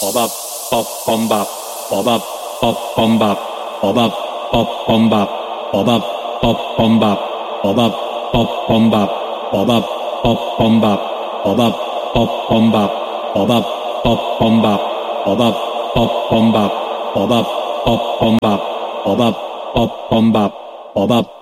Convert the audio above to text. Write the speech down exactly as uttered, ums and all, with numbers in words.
Bop bop bum bop, bop bop bum bop, bop bop bum bop, bop bop bum bop, bop bop bum bop, bop bop bum bop, bop bop bum bop, bop bop bum bop, bop bop bum bop, bop bop bum bop, bop bop bum bop, bop